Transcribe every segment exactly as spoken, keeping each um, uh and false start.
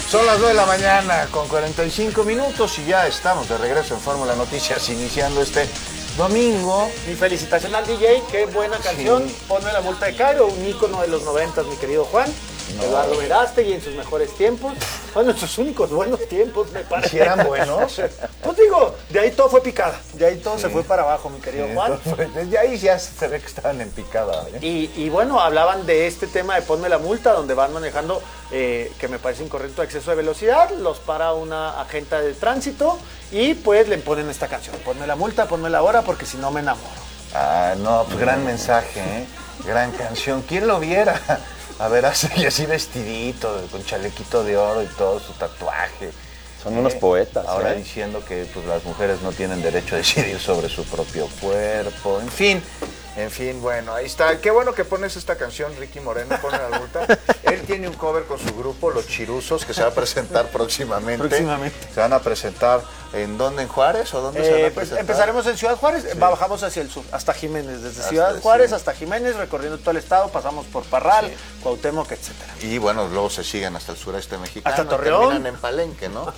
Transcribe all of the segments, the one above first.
Son las nueve de la mañana con cuarenta y cinco minutos y ya estamos de regreso en Fórmula Noticias, iniciando este domingo. Mi felicitación al D J, qué buena canción. Sí. Ponme la multa de Cairo, un ícono de los noventas, mi querido Juan. No. Eduardo Verástegui en sus mejores tiempos. Bueno, en sus únicos buenos tiempos, me parece. ¿Sí eran buenos? Pues digo, de ahí todo fue picada. De ahí todo sí. se fue para abajo, mi querido sí, Juan. Desde ahí ya se ve que estaban en picada. ¿eh? Y, y bueno, hablaban de este tema de ponme la multa, donde van manejando, eh, que me parece incorrecto, exceso de velocidad. Los para una agente de tránsito y pues le ponen esta canción. Ponme la multa, ponme la hora, porque si no me enamoro. Ah, no, pues gran mensaje, ¿eh? Gran canción. ¿Quién lo viera? A ver, así, así vestidito, con chalequito de oro y todo su tatuaje. Son unos eh, poetas. Ahora ¿eh? diciendo que pues, las mujeres no tienen derecho a decidir sobre su propio cuerpo. En fin, en fin, bueno, ahí está. Qué bueno que pones esta canción, Ricky Moreno, pone la multa. Él tiene un cover con su grupo, Los Chiruzos, que se va a presentar próximamente. Próximamente. Se van a presentar, ¿en dónde? ¿En Juárez? ¿O dónde eh, se van a pues presentar? empezaremos en Ciudad Juárez, sí. bajamos hacia el sur, hasta Jiménez, desde hasta, Ciudad Juárez sí. hasta Jiménez, recorriendo todo el estado, pasamos por Parral, sí. Cuauhtémoc, etcétera. Y bueno, luego se siguen hasta el sureste mexicano. Hasta Torreón. Terminan en Palenque, ¿no?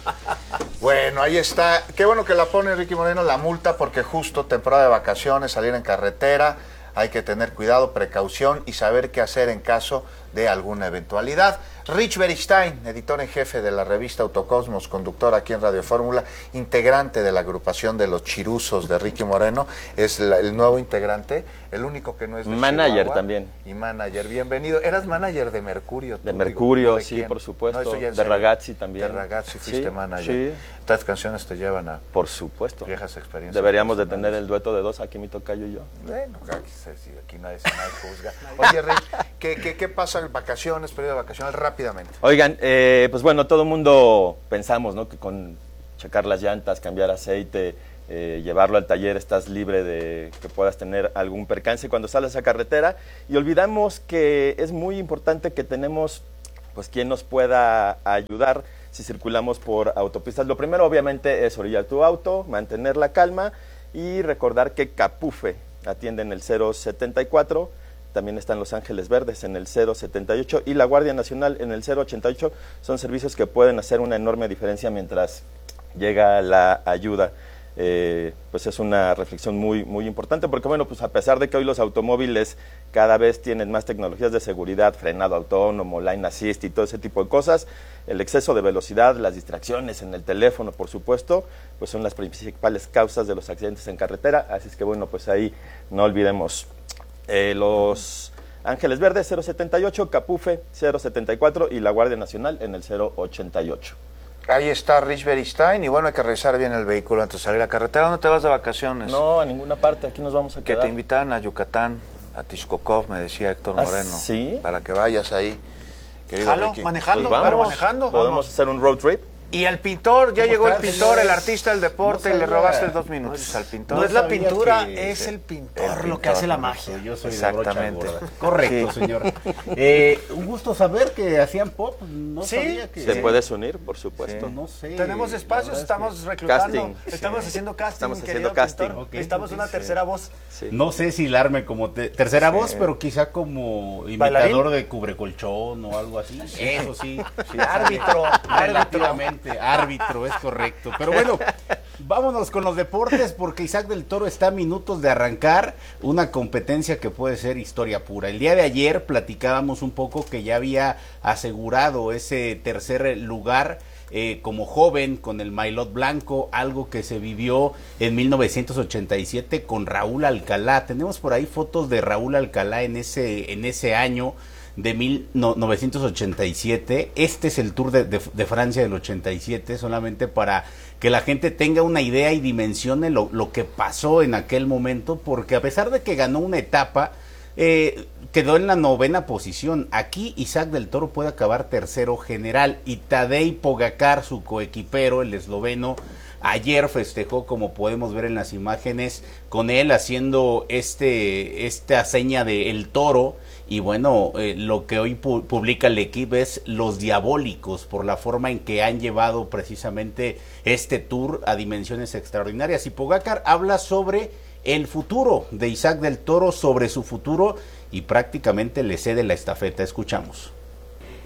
Bueno, ahí está. Qué bueno que la pone Ricky Moreno, la multa, porque justo temporada de vacaciones, salir en carretera, hay que tener cuidado, precaución y saber qué hacer en caso de alguna eventualidad. Rich Beristain, editor en jefe de la revista Autocosmos, conductor aquí en Radio Fórmula, integrante de la agrupación de los Chiruzos de Ricky Moreno, es la, el nuevo integrante, el único que no es de manager Chihuahua, también. Y manager, bienvenido. ¿Eras manager de Mercurio? De Mercurio, ¿de sí, quién? por supuesto. No, de Ragazzi también. De Ragazzi fuiste sí, manager. Sí. Estas canciones te llevan a... Por supuesto. Viejas experiencias. Deberíamos de tener el dueto de dos, aquí mi tocayo y yo. Bueno, aquí, aquí nadie se nadie juzga. Oye, Rich, ¿qué, qué, qué pasa en vacaciones, periodo de vacaciones? Rápidamente. Oigan, eh, pues bueno, todo el mundo pensamos, ¿no? Que con checar las llantas, cambiar aceite, eh, llevarlo al taller, estás libre de que puedas tener algún percance cuando sales a carretera. Y olvidamos que es muy importante que tenemos, pues, quien nos pueda ayudar si circulamos por autopistas. Lo primero, obviamente, es orillar tu auto, mantener la calma y recordar que Capufe atiende en el cero setenta y cuatro, también están Los Ángeles Verdes en el cero setenta y ocho y la Guardia Nacional en el cero ochenta y ocho. Son servicios que pueden hacer una enorme diferencia mientras llega la ayuda. Eh, pues es una reflexión muy, muy importante, porque bueno, pues a pesar de que hoy los automóviles cada vez tienen más tecnologías de seguridad, frenado autónomo, line assist y todo ese tipo de cosas, el exceso de velocidad, las distracciones en el teléfono, por supuesto, pues son las principales causas de los accidentes en carretera. Así es que bueno, pues ahí no olvidemos. Eh, los Ángeles Verdes cero setenta y ocho, Capufe cero setenta y cuatro y la Guardia Nacional en el cero ochenta y ocho. Ahí está Rich Beristain y bueno, hay que revisar bien el vehículo antes de salir a carretera. ¿Dónde te vas de vacaciones? No, a ninguna parte, aquí nos vamos a quedar. Que te invitaran a Yucatán, a Tixcocov, me decía Héctor ¿Ah, Moreno. sí? Para que vayas ahí. Jalo, manejando, pues vamos, manejando. Podemos vamos. hacer un road trip. Y el pintor, ya llegó el estás, pintor, señores? el artista del deporte, No y le robaste dos minutos no, al pintor. No es la sabía pintura, que es el- el pintor, el lo pintor, que hace la no, magia. Yo soy Exactamente. de brocha gorda. Correcto, señor. Eh, un gusto saber que hacían pop. No Sí, sabía que... ¿Se puedes unir, por supuesto? No sé. Tenemos la espacios, verdad estamos es reclutando, Casting. estamos Sí. haciendo casting, Estamos mi haciendo querido casting. pintor. Ok, Necesitamos ok, una sí. tercera voz. Sí. que- No sé si larme como te- tercera voz, pero quizá como ¿Bailarín? imitador de cubrecolchón o algo así. Eso sí. sí Árbitro, Relativamente, árbitro, es correcto. Pero bueno, vámonos con los deportes porque Isaac del Toro está a minutos de arrancar una competencia que puede ser historia pura. El día de ayer platicábamos un poco que ya había asegurado ese tercer lugar eh, como joven con el maillot blanco, algo que se vivió en mil novecientos ochenta y siete con Raúl Alcalá. Tenemos por ahí fotos de Raúl Alcalá en ese, en ese año de mil novecientos ochenta y siete. Este es el Tour de, de, de Francia del ochenta y siete, solamente para que la gente tenga una idea y dimensione lo, lo que pasó en aquel momento, porque a pesar de que ganó una etapa, eh, quedó en la novena posición. Aquí Isaac del Toro puede acabar tercero general, y Tadej Pogačar, su coequipero, el esloveno, ayer festejó, como podemos ver en las imágenes, con él haciendo este esta seña de el toro. Y bueno, eh, lo que hoy pu publica el equipo es los diabólicos por la forma en que han llevado precisamente este tour a dimensiones extraordinarias. Y Pogačar habla sobre el futuro de Isaac del Toro, sobre su futuro, y prácticamente le cede la estafeta. Escuchamos.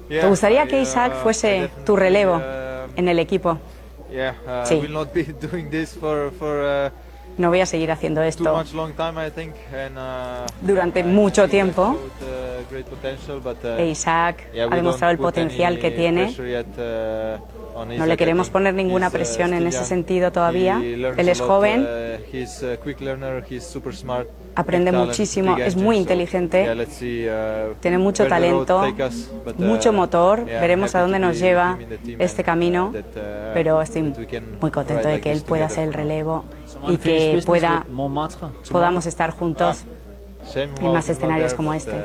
¿Te gustaría que Isaac fuese tu relevo en el equipo? Sí. No voy a seguir haciendo esto durante mucho tiempo. E Isaac ha demostrado el potencial que tiene. No le queremos poner ninguna presión en ese sentido todavía. Él es joven, aprende muchísimo, es muy inteligente, tiene mucho talento, mucho motor. Veremos a dónde nos lleva este camino, pero estoy muy contento de que él pueda ser el relevo y que pueda, podamos estar juntos en más escenarios como este.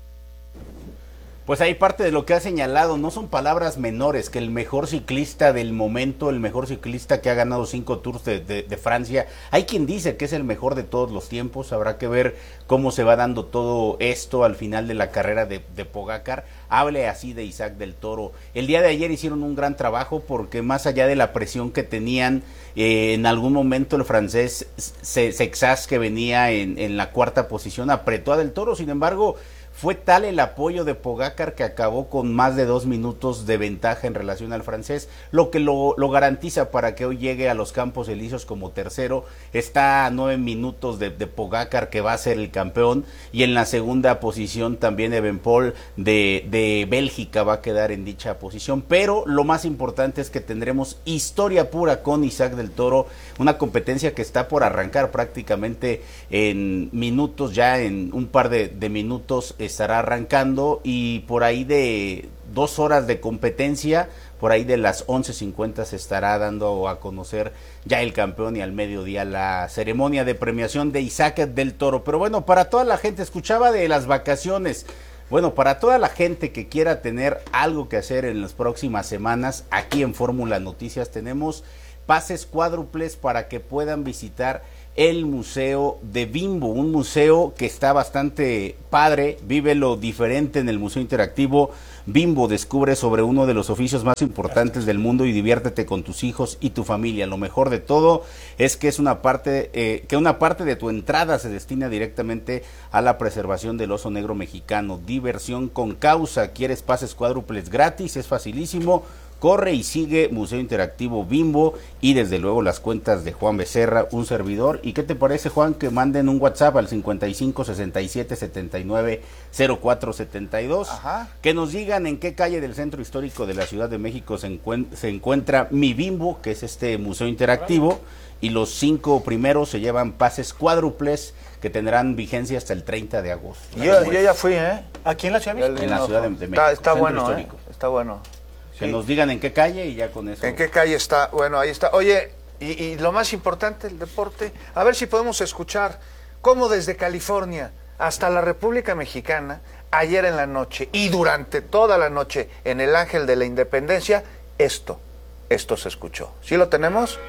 Pues hay parte de lo que ha señalado, no son palabras menores, que el mejor ciclista del momento, el mejor ciclista que ha ganado cinco Tours de, de, de Francia, hay quien dice que es el mejor de todos los tiempos. Habrá que ver cómo se va dando todo esto al final de la carrera de, de Pogacar. Hable así de Isaac del Toro. El día de ayer hicieron un gran trabajo porque más allá de la presión que tenían, eh, en algún momento el francés Sexas, que venía en, en la cuarta posición, apretó a del Toro. Sin embargo, fue tal el apoyo de Pogacar que acabó con más de dos minutos de ventaja en relación al francés, lo que lo, lo garantiza para que hoy llegue a los Campos Elíseos como tercero. Está a nueve minutos de, de Pogacar, que va a ser el campeón, y en la segunda posición también Evenepoel de, de Bélgica va a quedar en dicha posición. Pero lo más importante es que tendremos historia pura con Isaac del Toro, una competencia que está por arrancar prácticamente en minutos, ya en un par de, de minutos estará arrancando, y por ahí de dos horas de competencia, por ahí de las once cincuenta se estará dando a conocer ya el campeón, y al mediodía la ceremonia de premiación de Isaac del Toro. Pero bueno, para toda la gente, escuchaba de las vacaciones, bueno, para toda la gente que quiera tener algo que hacer en las próximas semanas, aquí en Fórmula Noticias tenemos pases cuádruples para que puedan visitar el Museo de Bimbo, un museo que está bastante padre. Vívelo diferente en el Museo Interactivo Bimbo. Descubre sobre uno de los oficios más importantes del mundo y diviértete con tus hijos y tu familia. Lo mejor de todo es que es una parte, eh, que una parte de tu entrada se destina directamente a la preservación del oso negro mexicano. Diversión con causa. ¿Quieres pases cuádruples gratis? Es facilísimo. Corre y sigue Museo Interactivo Bimbo, y desde luego las cuentas de Juan Becerra, un servidor. ¿Y qué te parece, Juan, que manden un WhatsApp al cincuenta y cinco, sesenta y siete, setenta y nueve, cero cuatro setenta y dos? Ajá. Que nos digan en qué calle del centro histórico de la Ciudad de México se, encuent- se encuentra Mi Bimbo, que es este museo interactivo, y los cinco primeros se llevan pases cuádruples que tendrán vigencia hasta el treinta de agosto. Yo, yo ya fui, ¿eh? ¿Aquí en la Ciudad de México? En la Ciudad de, de México. Está, está centro bueno, histórico. ¿eh? Está bueno. Que Sí. nos digan en qué calle y ya con eso. ¿En qué calle está? Bueno, ahí está. Oye, y, y lo más importante, el deporte. A ver si podemos escuchar cómo desde California hasta la República Mexicana, ayer en la noche y durante toda la noche en el Ángel de la Independencia, esto, esto se escuchó. ¿Sí lo tenemos?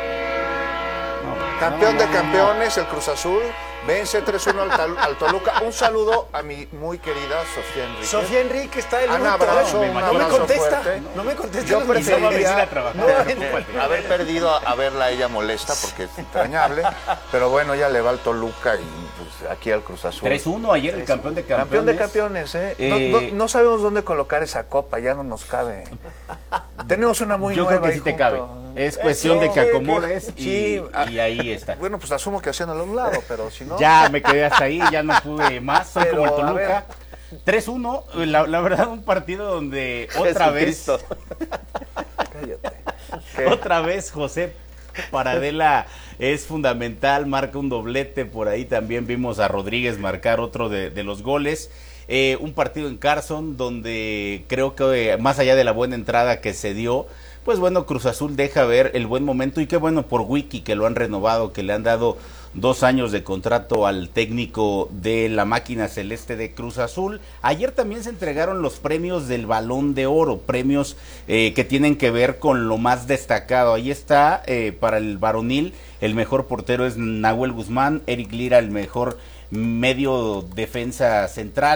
No, Campeón no, no, de campeones, no. El Cruz Azul vence tres uno al, al Toluca. Un saludo a mi muy querida Sofía Enrique. Sofía Enrique está el Un abrazo, no, un no abrazo me contesta, fuerte. no me contesta. Yo preferiría no, haber perdido a verla a ella molesta porque es entrañable, pero bueno, ella le va al Toluca y pues, aquí al Cruz Azul. tres uno ayer el campeón de campeones. Campeón de campeones, ¿eh? eh No, no, no sabemos dónde colocar esa copa, ya no nos cabe. Tenemos una muy Yo nueva creo que sí te junto. cabe. Es cuestión Sí, de que acomodes y, sí. y ahí está. Bueno, pues asumo que haciéndolo a un lado, pero si no... Ya me quedé hasta ahí, ya no pude más, soy Pero, como el a Toluca. tres uno, la, la verdad un partido donde otra vez... Cállate. Otra vez José Paradela es fundamental, marca un doblete, por ahí también vimos a Rodríguez marcar otro de, de los goles. Eh, un partido en Carson donde creo que eh, más allá de la buena entrada que se dio, pues bueno, Cruz Azul deja ver el buen momento, y qué bueno por Wiki que lo han renovado, que le han dado dos años de contrato al técnico de la máquina celeste de Cruz Azul. Ayer también se entregaron los premios del Balón de Oro, premios eh, que tienen que ver con lo más destacado. Ahí está, eh, para el varonil, el mejor portero es Nahuel Guzmán, Eric Lira el mejor medio defensa central,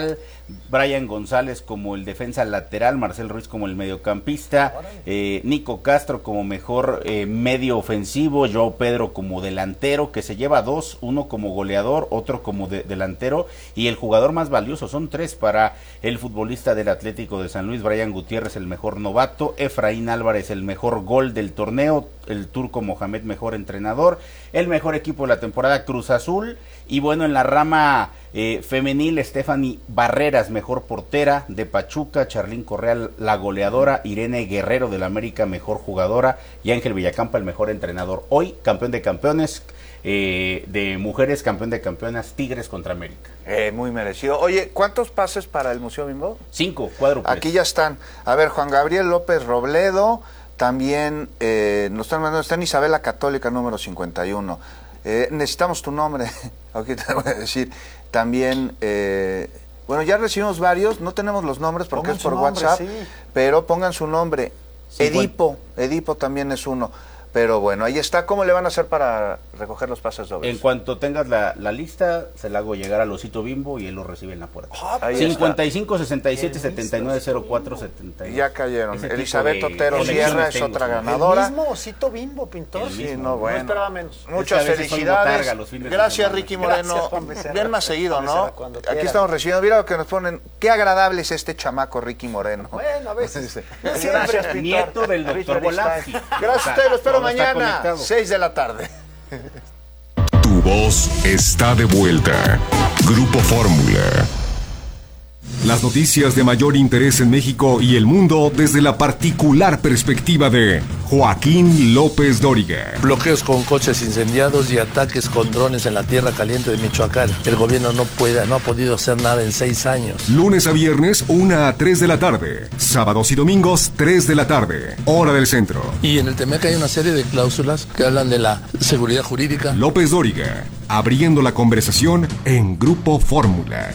Brian González como el defensa lateral, Marcel Ruiz como el mediocampista, eh, Nico Castro como mejor eh, medio ofensivo, Joao Pedro como delantero, que se lleva dos, uno como goleador, otro como de, delantero, y el jugador más valioso, son tres para el futbolista del Atlético de San Luis, Brian Gutiérrez el mejor novato, Efraín Álvarez el mejor gol del torneo, el turco Mohamed mejor entrenador, el mejor equipo de la temporada Cruz Azul, y bueno, en la rama eh, femenil, Stephanie Barreras mejor portera de Pachuca, Charlín Correa la goleadora, Irene Guerrero del América mejor jugadora, y Ángel Villacampa el mejor entrenador. Hoy campeón de campeones eh, de mujeres, campeón de campeonas Tigres contra América. Eh, muy merecido. Oye, ¿cuántos pases para el Museo Bimbo? Cinco, cuádruples. Aquí ya están. A ver, Juan Gabriel López Robledo, también eh, nos están mandando, está en Isabela Católica número cincuenta y uno. Eh, necesitamos tu nombre, aquí te voy a decir. También, eh, bueno, ya recibimos varios, no tenemos los nombres porque pongan es por nombre, WhatsApp, sí. Pero pongan su nombre. Sí, Edipo, bueno. Edipo también es uno. Pero bueno, ahí está. ¿Cómo le van a hacer para recoger los pases dobles? En cuanto tengas la, la lista, se la hago llegar al Osito Bimbo y él lo recibe en la puerta. Oh, cincuenta y cinco, sesenta y siete, setenta y nueve, cero cuatro, setenta y dos. Ya cayeron. Elizabeth Otero Sierra es otra ganadora. El mismo Osito Bimbo, pintor. Sí, no, bueno. No esperaba menos. Muchas felicidades. Gracias, Ricky Moreno. Ven más seguido, ¿no? Aquí estamos recibiendo. Mira lo que nos ponen. Qué agradable es este chamaco, Ricky Moreno. Bueno, a veces. Gracias, pintor. Nieto del doctor Volazzi. Gracias a ustedes, lo espero mañana. seis de la tarde. Tu voz está de vuelta. Grupo Fórmula. Las noticias de mayor interés en México y el mundo desde la particular perspectiva de Joaquín López Dóriga. Bloqueos con coches incendiados y ataques con drones en la tierra caliente de Michoacán. El gobierno no puede, no ha podido hacer nada en seis años. Lunes a viernes, una a tres de la tarde. Sábados y domingos, tres de la tarde. Hora del centro. Y en el Temec hay una serie de cláusulas que hablan de la seguridad jurídica. López Dóriga, abriendo la conversación en Grupo Fórmula.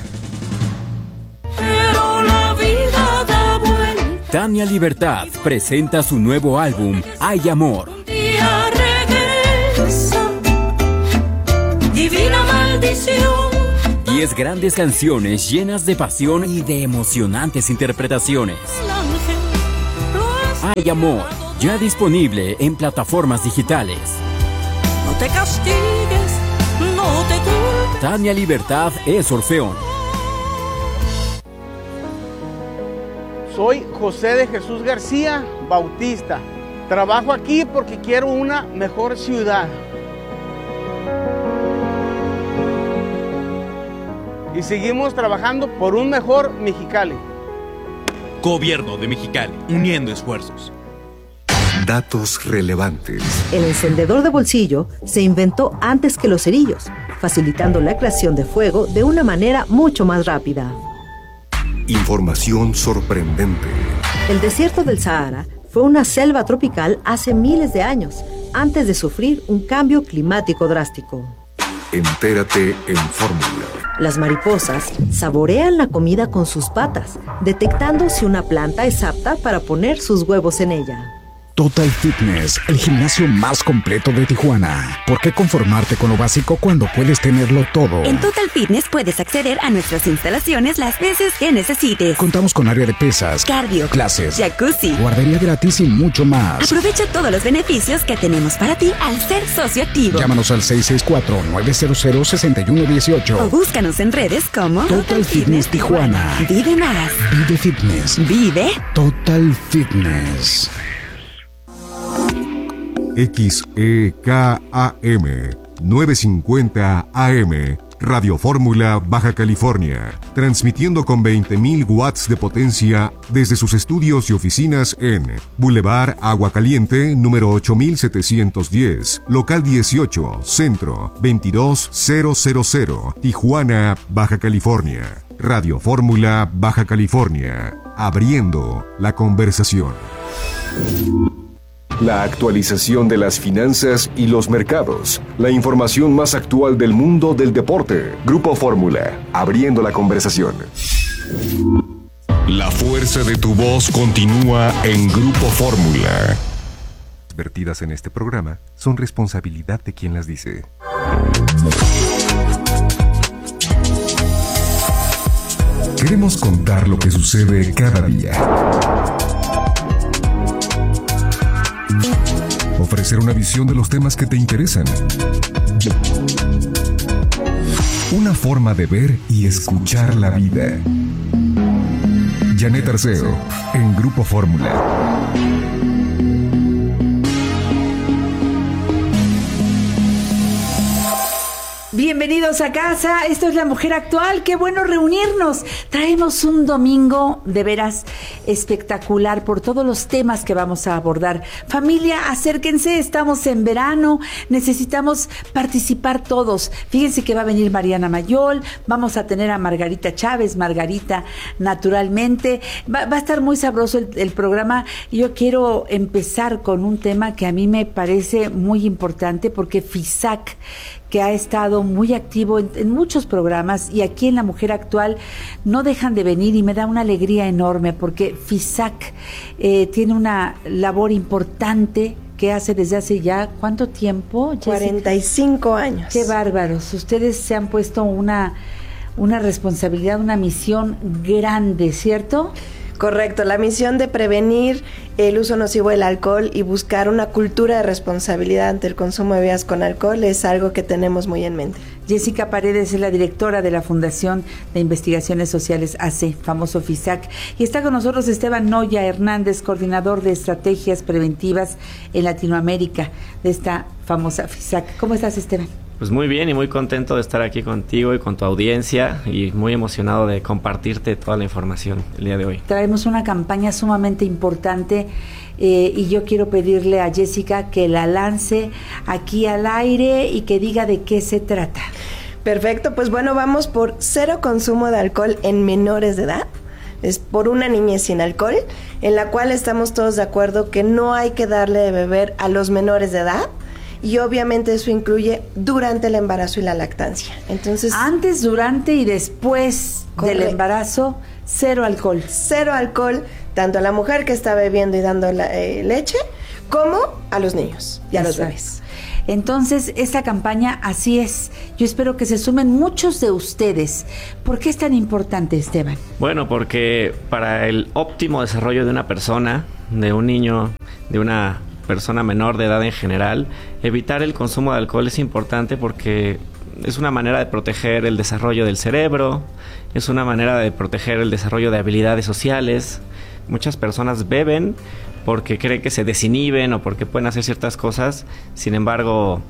Tania Libertad presenta su nuevo álbum, Hay Amor. Divina maldición. Diez grandes canciones llenas de pasión y de emocionantes interpretaciones. Hay Amor, ya disponible en plataformas digitales. No te castigues, no te culpes. Tania Libertad es Orfeón. Soy José de Jesús García Bautista. Trabajo aquí porque quiero una mejor ciudad. Y seguimos trabajando por un mejor Mexicali. Gobierno de Mexicali, uniendo esfuerzos. Datos relevantes. El encendedor de bolsillo se inventó antes que los cerillos, facilitando la creación de fuego de una manera mucho más rápida. Información sorprendente. El desierto del Sahara fue una selva tropical hace miles de años, antes de sufrir un cambio climático drástico. Entérate en Fórmula. Las mariposas saborean la comida con sus patas, detectando si una planta es apta para poner sus huevos en ella. Total Fitness, el gimnasio más completo de Tijuana. ¿Por qué conformarte con lo básico cuando puedes tenerlo todo? En Total Fitness puedes acceder a nuestras instalaciones las veces que necesites. Contamos con área de pesas, cardio, clases, jacuzzi, guardería gratis y mucho más. Aprovecha todos los beneficios que tenemos para ti al ser socio activo. Llámanos al seis seis cuatro, nueve cero cero, seis uno uno ocho o búscanos en redes como Total, Total Fitness, Fitness Tijuana. Tijuana. Vive más. Vive Fitness. Vive Total Fitness. X E K A M novecientos cincuenta A M Radio Fórmula Baja California, transmitiendo con veinte mil watts de potencia desde sus estudios y oficinas en Boulevard Agua Caliente, número ocho mil setecientos diez, local dieciocho, centro, veintidós mil, Tijuana, Baja California. Radio Fórmula Baja California, abriendo la conversación. La actualización de las finanzas y los mercados. La información más actual del mundo del deporte. Grupo Fórmula, abriendo la conversación. La fuerza de tu voz continúa en Grupo Fórmula. Las vertidas en este programa son responsabilidad de quien las dice. Queremos contar lo que sucede cada día. Ofrecer una visión de los temas que te interesan. Una forma de ver y escuchar la vida. Janet Arceo, en Grupo Fórmula. Bienvenidos a casa, esto es La Mujer Actual, qué bueno reunirnos. Traemos un domingo de veras espectacular por todos los temas que vamos a abordar. Familia, acérquense, estamos en verano, necesitamos participar todos. Fíjense que va a venir Mariana Mayol, vamos a tener a Margarita Chávez, Margarita naturalmente. Va, va a estar muy sabroso el, el programa. Yo quiero empezar con un tema que a mí me parece muy importante porque FISAC, que ha estado muy activo en, en muchos programas y aquí en La Mujer Actual no dejan de venir y me da una alegría enorme porque FISAC eh, tiene una labor importante que hace desde hace ya, ¿cuánto tiempo, Jessica? cuarenta y cinco años. Qué bárbaros, ustedes se han puesto una, una responsabilidad, una misión grande, ¿cierto? Correcto, la misión de prevenir el uso nocivo del alcohol y buscar una cultura de responsabilidad ante el consumo de bebidas con alcohol es algo que tenemos muy en mente. Jessica Paredes es la directora de la Fundación de Investigaciones Sociales A C, famoso FISAC, y está con nosotros Esteban Noya Hernández, coordinador de estrategias preventivas en Latinoamérica de esta famosa FISAC. ¿Cómo estás, Esteban? Pues muy bien y muy contento de estar aquí contigo y con tu audiencia y muy emocionado de compartirte toda la información el día de hoy. Traemos una campaña sumamente importante eh, y yo quiero pedirle a Jessica que la lance aquí al aire y que diga de qué se trata. Perfecto, pues bueno, vamos por cero consumo de alcohol en menores de edad. Es por una niñez sin alcohol, en la cual estamos todos de acuerdo que no hay que darle de beber a los menores de edad. Y obviamente eso incluye durante el embarazo y la lactancia. Entonces, antes, durante y después correcto. Del embarazo, cero alcohol. Cero alcohol, tanto a la mujer que está bebiendo y dando la, eh, leche, como a los niños y a los bebés. Entonces, esta campaña así es. Yo espero que se sumen muchos de ustedes. ¿Por qué es tan importante, Esteban? Bueno, porque para el óptimo desarrollo de una persona, de un niño, de una persona menor de edad en general, evitar el consumo de alcohol es importante porque es una manera de proteger el desarrollo del cerebro, es una manera de proteger el desarrollo de habilidades sociales. Muchas personas beben porque creen que se desinhiben o porque pueden hacer ciertas cosas, sin embargo,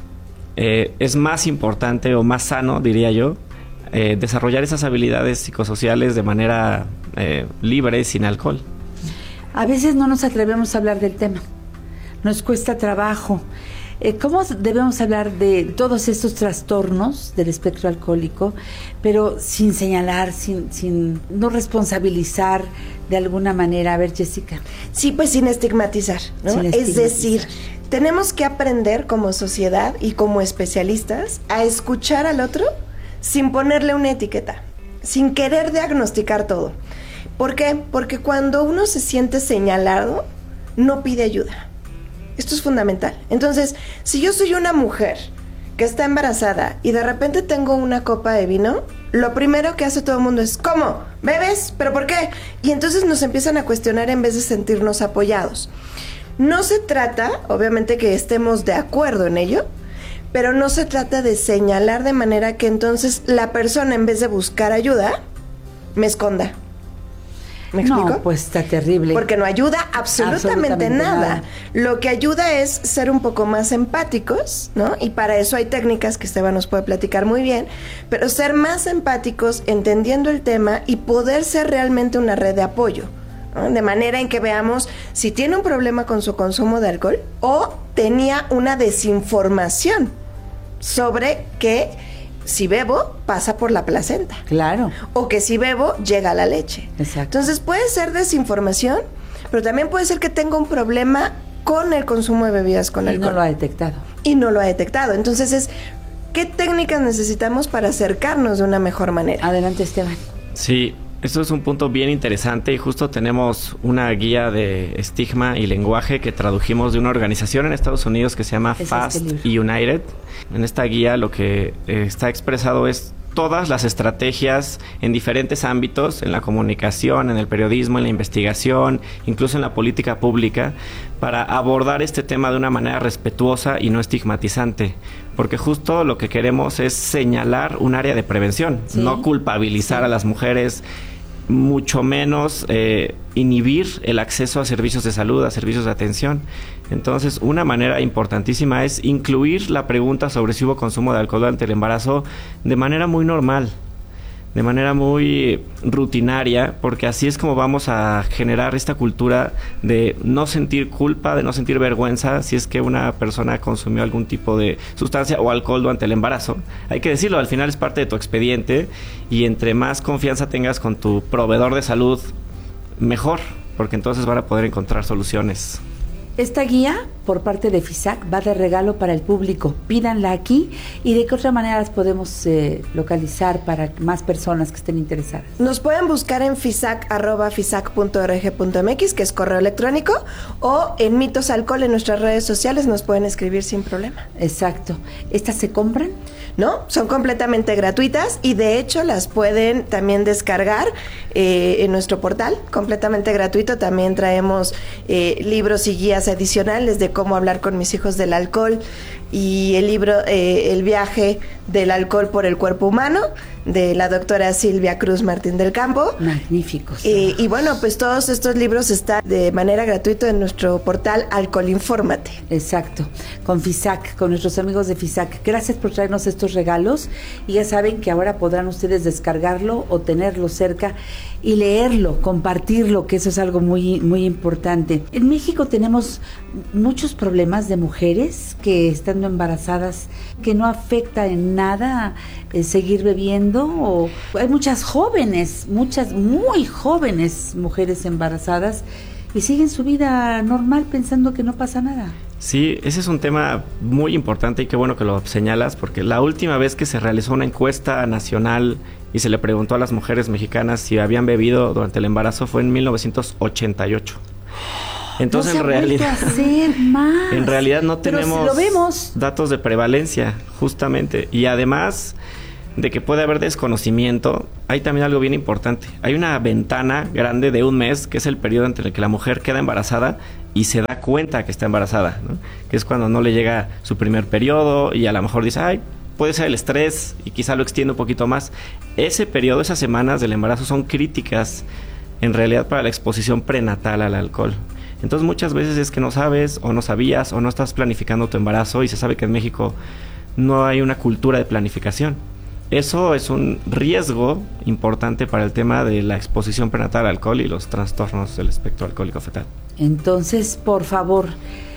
eh, es más importante o más sano, diría yo, eh, desarrollar esas habilidades psicosociales de manera eh, libre, sin alcohol. A veces no nos atrevemos a hablar del tema. Nos cuesta trabajo. Eh, ¿Cómo debemos hablar de todos estos trastornos del espectro alcohólico, pero sin señalar, sin, sin no responsabilizar de alguna manera? A ver, Jessica. Sí, pues sin estigmatizar, ¿no? Sin estigmatizar. Es decir, tenemos que aprender como sociedad y como especialistas a escuchar al otro sin ponerle una etiqueta, sin querer diagnosticar todo. ¿Por qué? Porque cuando uno se siente señalado, no pide ayuda. Esto es fundamental. Entonces, si yo soy una mujer que está embarazada y de repente tengo una copa de vino, lo primero que hace todo el mundo es, ¿cómo? ¿Bebes? ¿Pero por qué? Y entonces nos empiezan a cuestionar en vez de sentirnos apoyados. No se trata, obviamente, que estemos de acuerdo en ello, pero no se trata de señalar de manera que entonces la persona, en vez de buscar ayuda, me esconda. ¿Me explico? No, pues está terrible. Porque no ayuda absolutamente, absolutamente nada. nada. Lo que ayuda es ser un poco más empáticos, ¿no? Y para eso hay técnicas que Esteban nos puede platicar muy bien, pero ser más empáticos, entendiendo el tema y poder ser realmente una red de apoyo, ¿no? De manera en que veamos si tiene un problema con su consumo de alcohol o tenía una desinformación sobre que si bebo, pasa por la placenta. Claro. O que si bebo, llega a la leche. Exacto. Entonces puede ser desinformación, pero también puede ser que tenga un problema con el consumo de bebidas con y alcohol. Y no lo ha detectado. Y no lo ha detectado. Entonces es, ¿qué técnicas necesitamos para acercarnos de una mejor manera? Adelante, Esteban. Sí, esto es un punto bien interesante y justo tenemos una guía de estigma y lenguaje que tradujimos de una organización en Estados Unidos que se llama es Fast este United. En esta guía lo que eh, está expresado es todas las estrategias en diferentes ámbitos, en la comunicación, en el periodismo, en la investigación, incluso en la política pública, para abordar este tema de una manera respetuosa y no estigmatizante, porque justo lo que queremos es señalar un área de prevención, ¿sí? No culpabilizar sí. a las mujeres, mucho menos eh, inhibir el acceso a servicios de salud, a servicios de atención. Entonces, una manera importantísima es incluir la pregunta sobre si hubo consumo de alcohol durante el embarazo de manera muy normal, de manera muy rutinaria, porque así es como vamos a generar esta cultura de no sentir culpa, de no sentir vergüenza si es que una persona consumió algún tipo de sustancia o alcohol durante el embarazo. Hay que decirlo, al final es parte de tu expediente y entre más confianza tengas con tu proveedor de salud, mejor, porque entonces van a poder encontrar soluciones. Esta guía, por parte de FISAC, va de regalo para el público. Pídanla aquí. ¿Y de qué otra manera las podemos eh, localizar para más personas que estén interesadas? Nos pueden buscar en fisac arroba fisac punto org punto mx, que es correo electrónico, o en Mitos Alcohol en nuestras redes sociales nos pueden escribir sin problema. Exacto. ¿Estas se compran? No, son completamente gratuitas y de hecho las pueden también descargar eh, en nuestro portal, completamente gratuito. También traemos eh, libros y guías adicionales de cómo hablar con mis hijos del alcohol y el libro eh, El viaje del alcohol por el cuerpo humano, de la doctora Silvia Cruz Martín del Campo. Magníficos. Eh, y bueno, pues todos estos libros están de manera gratuita en nuestro portal Alcoholinfórmate. Exacto, con FISAC, con nuestros amigos de FISAC. Gracias por traernos estos regalos y ya saben que ahora podrán ustedes descargarlo o tenerlo cerca y leerlo, compartirlo, que eso es algo muy, muy importante. En México tenemos muchos problemas de mujeres que estando embarazadas, que no afecta en nada eh, seguir bebiendo, o hay muchas jóvenes, muchas muy jóvenes mujeres embarazadas y siguen su vida normal pensando que no pasa nada. Sí, ese es un tema muy importante y qué bueno que lo señalas, porque la última vez que se realizó una encuesta nacional y se le preguntó a las mujeres mexicanas si habían bebido durante el embarazo fue en mil novecientos ochenta y ocho. Entonces, no se en realidad, ha hacer más. en realidad no tenemos si lo vemos. datos de prevalencia, justamente. Y además de que puede haber desconocimiento, hay también algo bien importante. Hay una ventana grande de un mes, que es el periodo entre el que la mujer queda embarazada y se da cuenta que está embarazada, ¿no? Que es cuando no le llega su primer periodo y a lo mejor dice, ay, puede ser el estrés y quizá lo extiende un poquito más. Ese periodo, esas semanas del embarazo son críticas en realidad para la exposición prenatal al alcohol. Entonces muchas veces es que no sabes o no sabías o no estás planificando tu embarazo y se sabe que en México no hay una cultura de planificación. Eso es un riesgo importante para el tema de la exposición prenatal al alcohol y los trastornos del espectro alcohólico fetal. Entonces, por favor,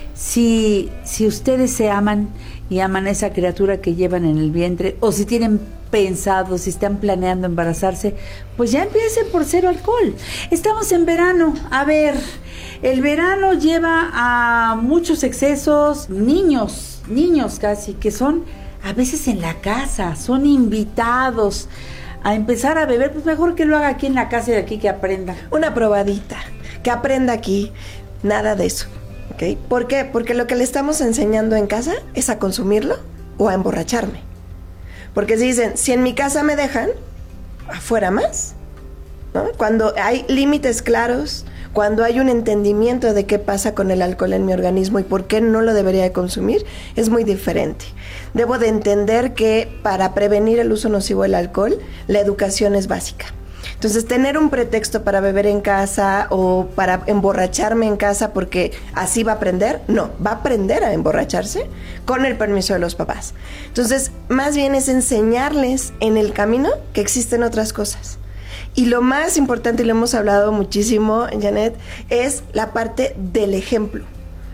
si, si ustedes se aman y aman a esa criatura que llevan en el vientre, o si tienen pensado, si están planeando embarazarse, pues ya empiecen por cero alcohol. Estamos en verano, a ver, el verano lleva a muchos excesos, niños, niños casi, que son a veces en la casa, son invitados a empezar a beber, pues mejor que lo haga aquí en la casa y aquí que aprenda. Una probadita, que aprenda aquí, nada de eso, ¿ok? ¿Por qué? Porque lo que le estamos enseñando en casa es a consumirlo o a emborracharme. Porque si dicen, si en mi casa me dejan, afuera más, ¿no? Cuando hay límites claros, cuando hay un entendimiento de qué pasa con el alcohol en mi organismo y por qué no lo debería de consumir, es muy diferente. Debo de entender que para prevenir el uso nocivo del alcohol, la educación es básica. Entonces, tener un pretexto para beber en casa o para emborracharme en casa porque así va a aprender, no, va a aprender a emborracharse con el permiso de los papás. Entonces, más bien es enseñarles en el camino que existen otras cosas. Y lo más importante, y lo hemos hablado muchísimo, Janet, es la parte del ejemplo.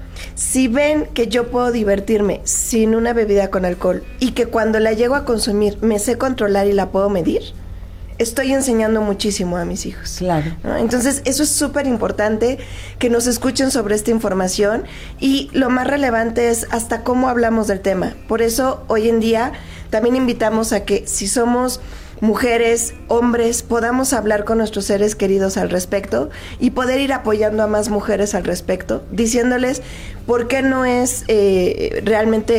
Si ven que yo puedo divertirme sin una bebida con alcohol y que cuando la llego a consumir me sé controlar y la puedo medir, estoy enseñando muchísimo a mis hijos. Claro. ¿No? Entonces, eso es súper importante, que nos escuchen sobre esta información, y lo más relevante es hasta cómo hablamos del tema. Por eso, hoy en día, también invitamos a que si somos mujeres, hombres, podamos hablar con nuestros seres queridos al respecto y poder ir apoyando a más mujeres al respecto, diciéndoles por qué no es eh, realmente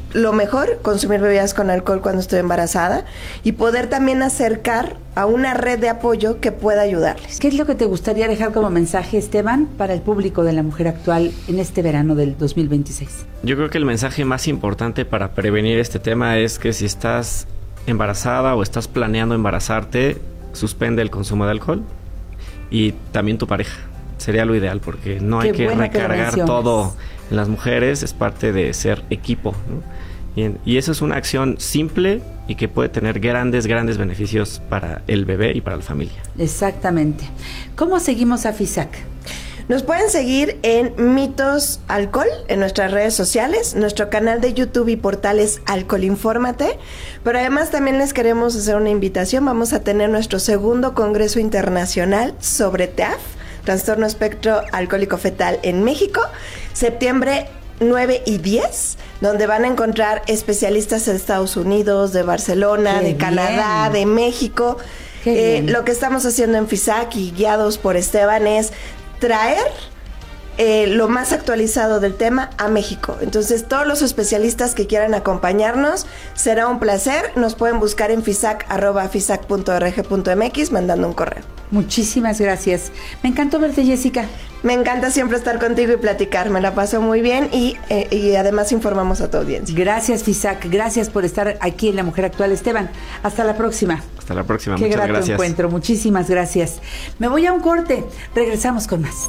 lo mejor, consumir bebidas con alcohol cuando estoy embarazada y poder también acercar a una red de apoyo que pueda ayudarles. ¿Qué es lo que te gustaría dejar como mensaje, Esteban, para el público de La Mujer Actual en este verano del dos mil veintiséis? Yo creo que el mensaje más importante para prevenir este tema es que si estás embarazada o estás planeando embarazarte, suspende el consumo de alcohol y también tu pareja. Sería lo ideal porque no hay que recargar todo en las mujeres, es parte de ser equipo, ¿no? Y, y eso es una acción simple y que puede tener grandes, grandes beneficios para el bebé y para la familia. Exactamente. ¿Cómo seguimos a FISAC? Nos pueden seguir en Mitos Alcohol en nuestras redes sociales, nuestro canal de YouTube y portal es Alcoholinfórmate, pero además también les queremos hacer una invitación. Vamos a tener nuestro segundo Congreso Internacional sobre T A F, Trastorno Espectro Alcohólico Fetal en México, septiembre nueve y diez, donde van a encontrar especialistas de Estados Unidos, de Barcelona, Qué de Canadá, bien. de México. Eh, lo que estamos haciendo en FISAC y guiados por Esteban es traer eh, lo más actualizado del tema a México. Entonces, todos los especialistas que quieran acompañarnos, será un placer. Nos pueden buscar en fisac arroba fisac punto org punto mx mandando un correo. Muchísimas gracias. Me encantó verte, Jessica. Me encanta siempre estar contigo y platicar. Me la paso muy bien y, eh, y además informamos a tu audiencia. Gracias, FISAC. Gracias por estar aquí en La Mujer Actual. Esteban, hasta la próxima. Hasta la próxima. Qué Muchas grato gracias. encuentro. Muchísimas gracias. Me voy a un corte. Regresamos con más.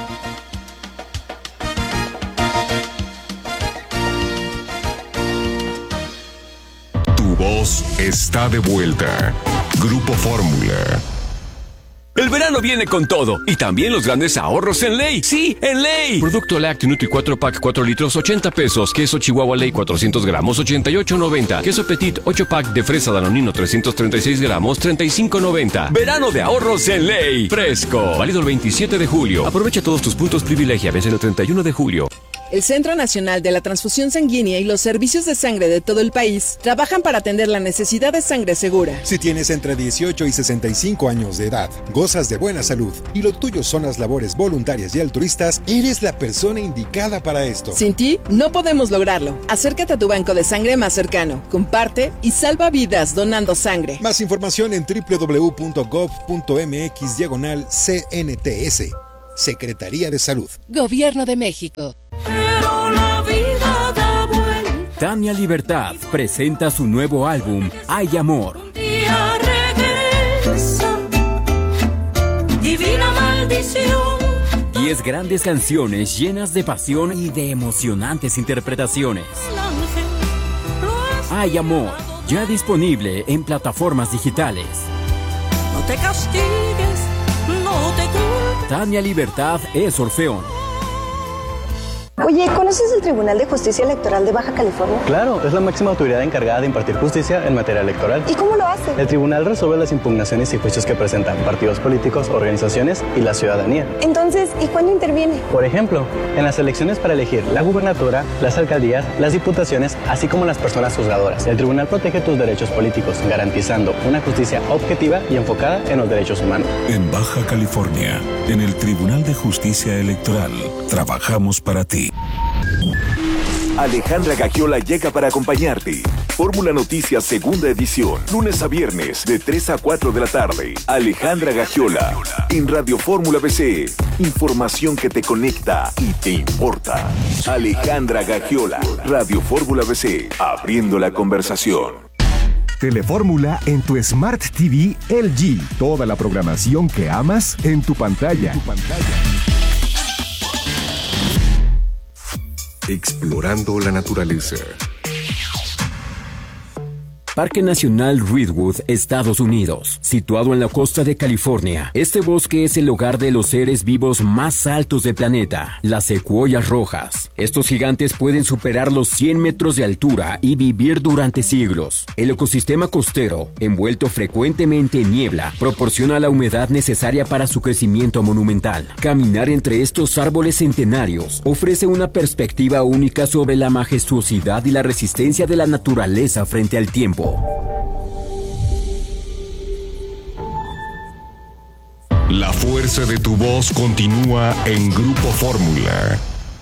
Tu voz está de vuelta. Grupo Fórmula. El verano viene con todo y también los grandes ahorros en Ley. ¡Sí, en Ley! Producto lácteo Nutri cuatro pack cuatro litros, ochenta pesos. Queso Chihuahua Ley cuatrocientos gramos, ochenta y ocho noventa. Queso Petit ocho pack de fresa Danonino trescientos treinta y seis gramos, treinta y cinco noventa. Verano de ahorros en Ley. Fresco. Válido el veintisiete de julio. Aprovecha todos tus puntos privilegia. Vence el treinta y uno de julio. El Centro Nacional de la Transfusión Sanguínea y los servicios de sangre de todo el país trabajan para atender la necesidad de sangre segura. Si tienes entre dieciocho y sesenta y cinco años de edad, gozas de buena salud y lo tuyo son las labores voluntarias y altruistas, eres la persona indicada para esto. Sin ti, no podemos lograrlo. Acércate a tu banco de sangre más cercano, comparte y salva vidas donando sangre. Más información en doble u doble u doble u punto gov punto mx diagonal C N T S. Secretaría de Salud. Gobierno de México. Tania Libertad presenta su nuevo álbum, Hay Amor. Divina maldición. Diez grandes canciones llenas de pasión y de emocionantes interpretaciones. Hay Amor, ya disponible en plataformas digitales. No te castigues, no te culpes. Tania Libertad es Orfeón. Oye, ¿conoces el Tribunal de Justicia Electoral de Baja California? Claro, es la máxima autoridad encargada de impartir justicia en materia electoral. ¿Y cómo lo hace? El tribunal resuelve las impugnaciones y juicios que presentan partidos políticos, organizaciones y la ciudadanía. Entonces, ¿y cuándo interviene? Por ejemplo, en las elecciones para elegir la gubernatura, las alcaldías, las diputaciones, así como las personas juzgadoras. El tribunal protege tus derechos políticos, garantizando una justicia objetiva y enfocada en los derechos humanos. En Baja California, en el Tribunal de Justicia Electoral, trabajamos para ti. Alejandra Gagiola llega para acompañarte. Fórmula Noticias segunda edición, lunes a viernes de tres a cuatro de la tarde. Alejandra Gagiola en Radio Fórmula B C. Información que te conecta y te importa. Alejandra Gagiola, Radio Fórmula B C, abriendo la conversación. Telefórmula en tu Smart T V L G. Toda la programación que amas en tu pantalla. En tu pantalla. Explorando la naturaleza. Parque Nacional Redwood, Estados Unidos, situado en la costa de California. Este bosque es el hogar de los seres vivos más altos del planeta, las secuoyas rojas. Estos gigantes pueden superar los cien metros de altura y vivir durante siglos. El ecosistema costero, envuelto frecuentemente en niebla, proporciona la humedad necesaria para su crecimiento monumental. Caminar entre estos árboles centenarios ofrece una perspectiva única sobre la majestuosidad y la resistencia de la naturaleza frente al tiempo. La fuerza de tu voz continúa en Grupo Fórmula.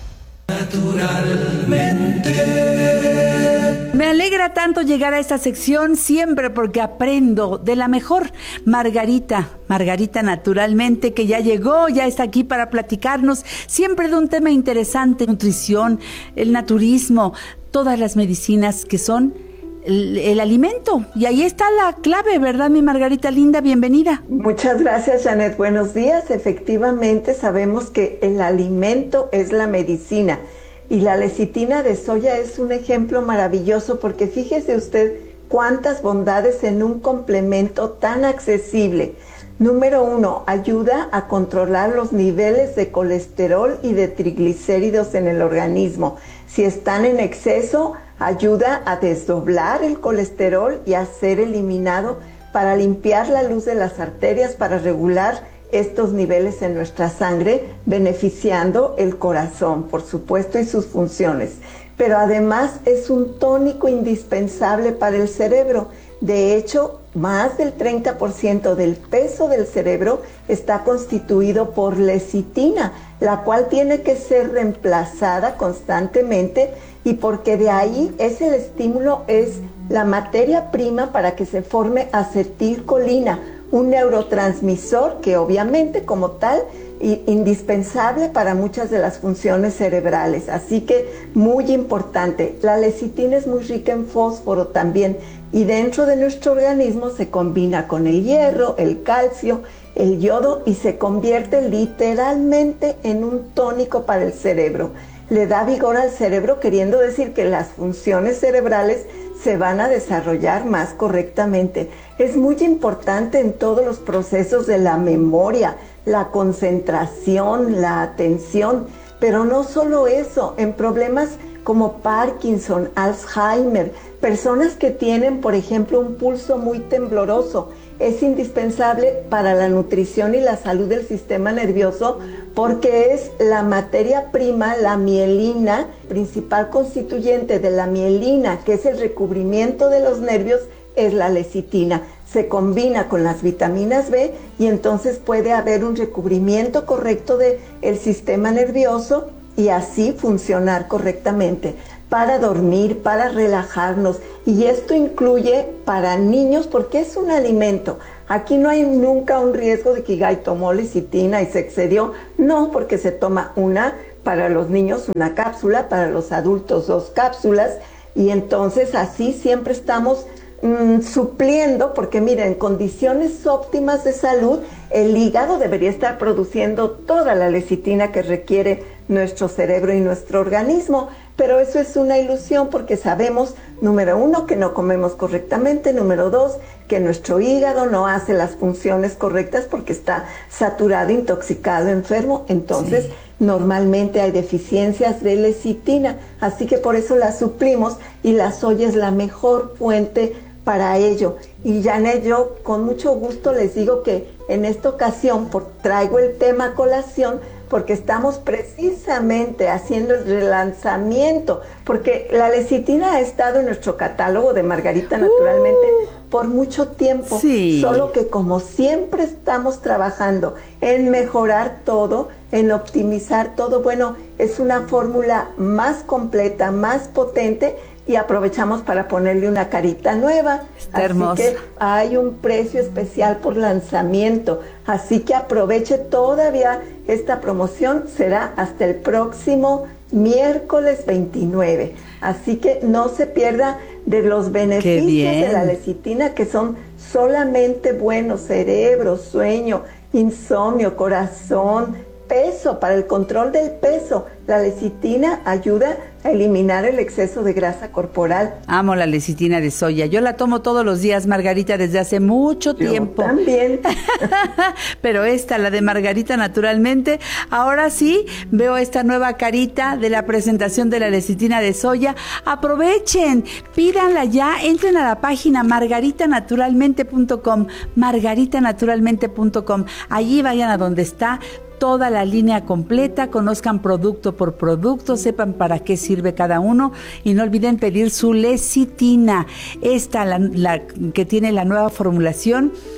Naturalmente. Me alegra tanto llegar a esta sección siempre porque aprendo de la mejor. Margarita, Margarita Naturalmente, que ya llegó, ya está aquí para platicarnos siempre de un tema interesante: nutrición, el naturismo, todas las medicinas que son el, el alimento. Y ahí está la clave, ¿verdad, mi Margarita linda? Bienvenida. Muchas gracias, Janet. Buenos días. Efectivamente, sabemos que el alimento es la medicina. Y la lecitina de soya es un ejemplo maravilloso porque fíjese usted cuántas bondades en un complemento tan accesible. Número uno, ayuda a controlar los niveles de colesterol y de triglicéridos en el organismo. Si están en exceso, ayuda a desdoblar el colesterol y a ser eliminado para limpiar la luz de las arterias, para regular estos niveles en nuestra sangre, beneficiando el corazón, por supuesto, y sus funciones. Pero además es un tónico indispensable para el cerebro. De hecho, más del treinta por ciento del peso del cerebro está constituido por lecitina, la cual tiene que ser reemplazada constantemente, y porque de ahí es el estímulo, es la materia prima para que se forme acetilcolina, un neurotransmisor que obviamente como tal indispensable para muchas de las funciones cerebrales. Así que muy importante. La lecitina es muy rica en fósforo también, y dentro de nuestro organismo se combina con el hierro, el calcio, el yodo, y se convierte literalmente en un tónico para el cerebro. Le da vigor al cerebro, queriendo decir que las funciones cerebrales se van a desarrollar más correctamente. Es muy importante en todos los procesos de la memoria, la concentración, la atención, pero no solo eso, en problemas como Parkinson, Alzheimer, personas que tienen, por ejemplo, un pulso muy tembloroso. Es indispensable para la nutrición y la salud del sistema nervioso porque es la materia prima, la mielina, principal constituyente de la mielina, que es el recubrimiento de los nervios, es la lecitina. Se combina con las vitaminas B y entonces puede haber un recubrimiento correcto del sistema nervioso y así funcionar correctamente para dormir, para relajarnos. Y esto incluye para niños porque es un alimento. Aquí no hay nunca un riesgo de que Guy tomó lecitina y se excedió. No, porque se toma una, para los niños una cápsula, para los adultos dos cápsulas, y entonces así siempre estamos mmm, supliendo, porque miren, en condiciones óptimas de salud, el hígado debería estar produciendo toda la lecitina que requiere nuestro cerebro y nuestro organismo, pero eso es una ilusión porque sabemos, número uno, que no comemos correctamente, número dos, que nuestro hígado no hace las funciones correctas porque está saturado, intoxicado, enfermo. Entonces, sí, normalmente hay deficiencias de lecitina, así que por eso la suplimos y la soya es la mejor fuente para ello. Y Janet, yo con mucho gusto les digo que en esta ocasión por, traigo el tema a colación porque estamos precisamente haciendo el relanzamiento, porque la lecitina ha estado en nuestro catálogo de Margarita Naturalmente uh, por mucho tiempo, sí, solo que como siempre estamos trabajando en mejorar todo, en optimizar todo, bueno, es una fórmula más completa, más potente, y aprovechamos para ponerle una carita nueva. Está hermosa. Así que hay un precio especial por lanzamiento, así que aproveche todavía esta promoción, será hasta el próximo miércoles veintinueve, así que no se pierda de los beneficios de la lecitina, que son solamente buenos: cerebro, sueño, insomnio, corazón, peso, para el control del peso. La lecitina ayuda a eliminar el exceso de grasa corporal. Amo la lecitina de soya. Yo la tomo todos los días, Margarita, desde hace mucho Yo tiempo. También. Pero esta, la de Margarita Naturalmente, ahora sí veo esta nueva carita de la presentación de la lecitina de soya. Aprovechen, pídanla ya, entren a la página margarita naturalmente punto com, margarita naturalmente punto com. Allí vayan a donde está toda la línea completa, conozcan producto por producto, sepan para qué sirve cada uno y no olviden pedir su lecitina. Esta, la, la que tiene la nueva formulación,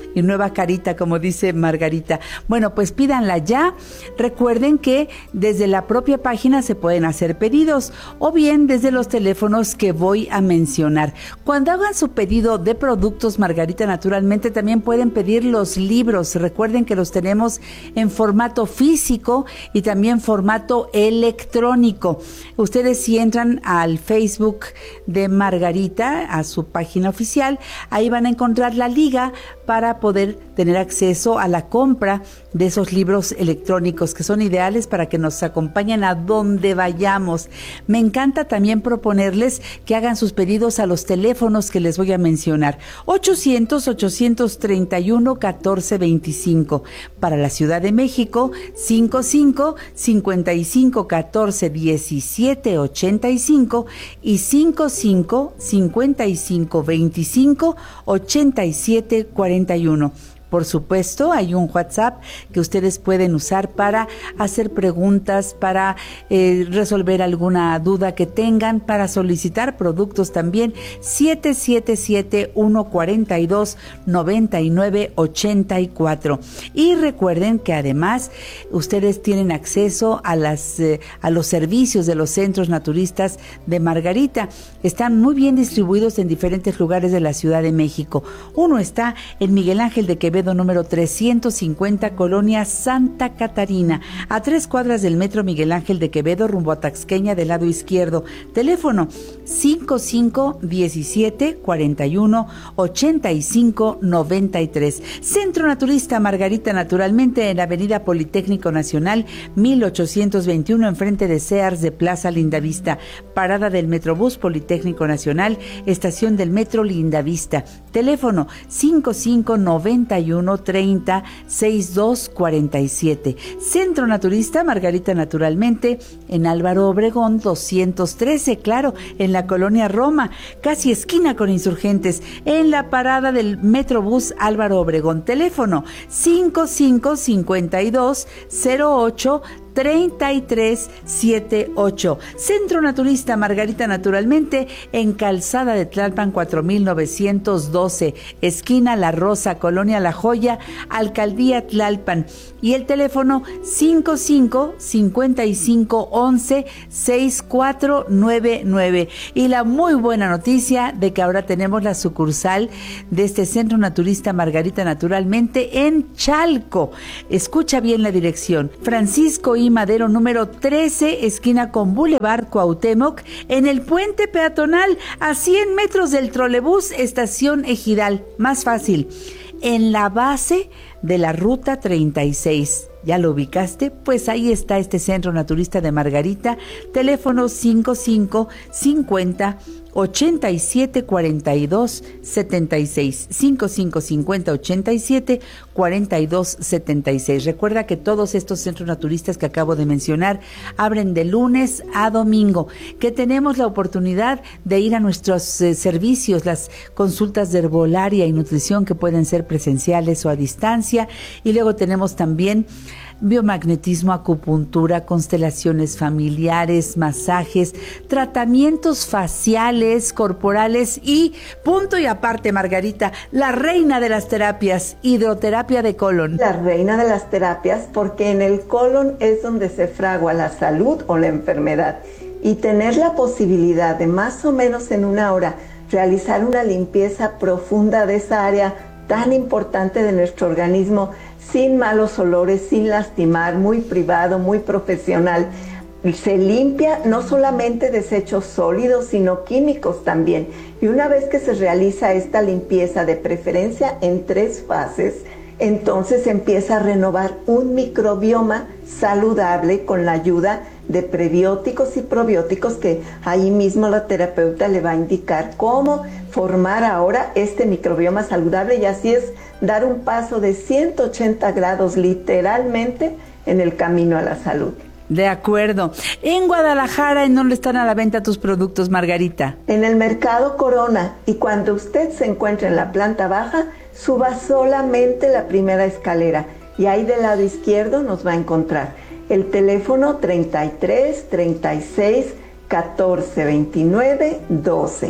y nueva carita, como dice Margarita. Bueno, pues pídanla ya. Recuerden que desde la propia página se pueden hacer pedidos o bien desde los teléfonos que voy a mencionar. Cuando hagan su pedido de productos Margarita Naturalmente, también pueden pedir los libros. Recuerden que los tenemos en formato físico y también formato electrónico. Ustedes si entran al Facebook de Margarita, a su página oficial, ahí van a encontrar la liga para poder tener acceso a la compra de esos libros electrónicos que son ideales para que nos acompañen a donde vayamos. Me encanta también proponerles que hagan sus pedidos a los teléfonos que les voy a mencionar. ochocientos, ochocientos treinta y uno, catorce veinticinco. Para la Ciudad de México, cincuenta y cinco, cincuenta y cinco, catorce, diecisiete, ochenta y cinco y cincuenta y cinco, cincuenta y cinco, veinticinco, ochenta y siete, cuarenta y uno. Por supuesto, hay un WhatsApp que ustedes pueden usar para hacer preguntas, para eh, resolver alguna duda que tengan, para solicitar productos también. siete siete siete, uno cuatro dos, nueve nueve ocho cuatro. Y recuerden que además ustedes tienen acceso a, las, eh, a los servicios de los centros naturistas de Margarita. Están muy bien distribuidos en diferentes lugares de la Ciudad de México. Uno está en Miguel Ángel de Quevedo, número trescientos cincuenta, Colonia Santa Catarina, a tres cuadras del Metro Miguel Ángel de Quevedo, rumbo a Taxqueña, del lado izquierdo. Teléfono cincuenta y cinco, diecisiete, cuarenta y uno, ochenta y cinco, noventa y tres. Centro Naturista Margarita Naturalmente, en la Avenida Politécnico Nacional, mil ochocientos veintiuno, enfrente de Sears de Plaza Lindavista. Parada del Metrobús Politécnico Nacional, estación del Metro Lindavista. Teléfono cincuenta y cinco, noventa y uno, treinta, sesenta y dos, cuarenta y siete. Centro Naturista Margarita Naturalmente, en Álvaro Obregón doscientos trece, claro, en la colonia Roma, casi esquina con Insurgentes, en la parada del Metrobús Álvaro Obregón. Teléfono cincuenta y cinco, cincuenta y dos, cero ocho, treinta y tres setenta y ocho. Centro Naturista Margarita Naturalmente, en Calzada de Tlalpan cuatro mil novecientos doce, esquina La Rosa, Colonia La Joya, Alcaldía Tlalpan. Y el teléfono cincuenta y cinco, cincuenta y cinco, once, sesenta y cuatro noventa y nueve. Y la muy buena noticia de que ahora tenemos la sucursal de este Centro Naturista Margarita Naturalmente en Chalco. Escucha bien la dirección: Francisco I. Madero, número trece, esquina con Boulevard Cuauhtémoc, en el puente peatonal, a cien metros del trolebús Estación Ejidal. Más fácil, en la base de la ruta treinta y seis. ¿Ya lo ubicaste? Pues ahí está este Centro Naturista de Margarita. Teléfono cincuenta y cinco, cincuenta, ochenta y siete, cuarenta y dos, setenta y seis. cincuenta y cinco, cincuenta, ochenta y siete, cuarenta y dos, setenta y seis. Recuerda que todos estos centros naturistas que acabo de mencionar abren de lunes a domingo, que tenemos la oportunidad de ir a nuestros eh, servicios, las consultas de herbolaria y nutrición, que pueden ser presenciales o a distancia. Y luego tenemos también biomagnetismo, acupuntura, constelaciones familiares, masajes, tratamientos faciales, corporales y, punto y aparte, Margarita, la reina de las terapias, hidroterapia de colon. La reina de las terapias, porque en el colon es donde se fragua la salud o la enfermedad. Y tener la posibilidad de más o menos en una hora realizar una limpieza profunda de esa área tan importante de nuestro organismo, sin malos olores, sin lastimar, muy privado, muy profesional. Se limpia no solamente desechos sólidos, sino químicos también. Y una vez que se realiza esta limpieza, de preferencia en tres fases, entonces empieza a renovar un microbioma saludable con la ayuda de prebióticos y probióticos, que ahí mismo la terapeuta le va a indicar cómo formar ahora este microbioma saludable, y así es dar un paso de ciento ochenta grados literalmente en el camino a la salud. De acuerdo. En Guadalajara, ¿en dónde están a la venta tus productos, Margarita? En el Mercado Corona, y cuando usted se encuentre en la planta baja, suba solamente la primera escalera y ahí del lado izquierdo nos va a encontrar. El teléfono treinta y tres, treinta y seis, catorce, veintinueve, doce.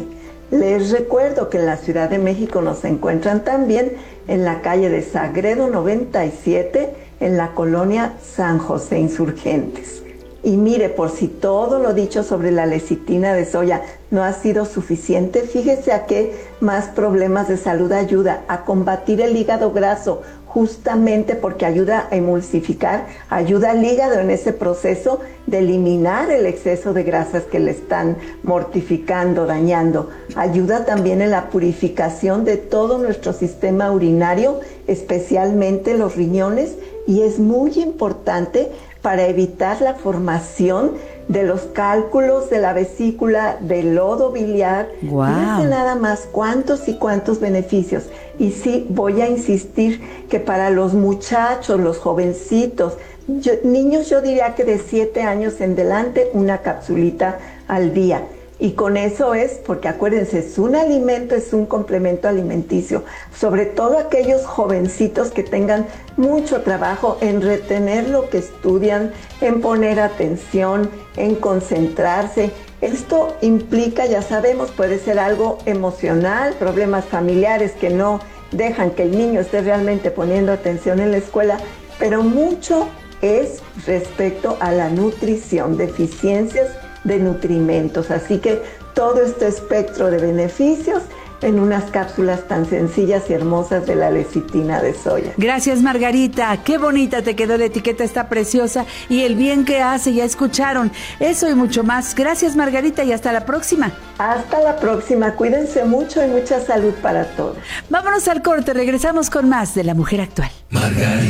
Les recuerdo que en la Ciudad de México nos encuentran también en la calle de Sagredo noventa y siete, en la colonia San José Insurgentes. Y mire, por si todo lo dicho sobre la lecitina de soya no ha sido suficiente, fíjese a qué más problemas de salud ayuda: a combatir el hígado graso, justamente porque ayuda a emulsificar, ayuda al hígado en ese proceso de eliminar el exceso de grasas que le están mortificando, dañando. Ayuda también en la purificación de todo nuestro sistema urinario, especialmente los riñones, y es muy importante para evitar la formación de los cálculos de la vesícula, del lodo biliar. Wow. Fíjense nada más cuántos y cuántos beneficios. Y sí, voy a insistir que para los muchachos, los jovencitos, yo, niños, yo diría que de siete años en delante, una capsulita al día. Y con eso es, porque acuérdense, es un alimento, es un complemento alimenticio. Sobre todo aquellos jovencitos que tengan mucho trabajo en retener lo que estudian, en poner atención, en concentrarse. Esto implica, ya sabemos, puede ser algo emocional, problemas familiares que no dejan que el niño esté realmente poniendo atención en la escuela, pero mucho es respecto a la nutrición, deficiencias de nutrimentos. Así que todo este espectro de beneficios en unas cápsulas tan sencillas y hermosas de la lecitina de soya. Gracias, Margarita. Qué bonita te quedó la etiqueta, está preciosa, y el bien que hace, ya escucharon. Eso y mucho más. Gracias, Margarita, y hasta la próxima. Hasta la próxima. Cuídense mucho y mucha salud para todos. Vámonos al corte. Regresamos con más de La Mujer Actual. Margarita.